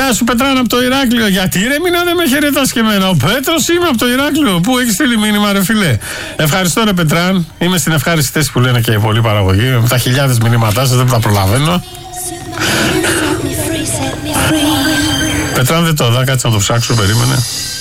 Γεια σου Πετράνα από το Ηράκλειο. Γιατί ρε μην δεν με χαιρετάς και εμένα? Ο Πέτρος είμαι από το Ηράκλειο. Πού έχεις στείλει μήνυμα ρε φιλέ? Ευχαριστώ ρε Πετράν. Είμαι στην ευχάριστη θέση που λένε και οι πολλοί παραγωγοί. Με τα χιλιάδες μηνύματά σας δεν τα προλαβαίνω. Πετράν δεν το δω, κάτσε να το ψάξω, περίμενε.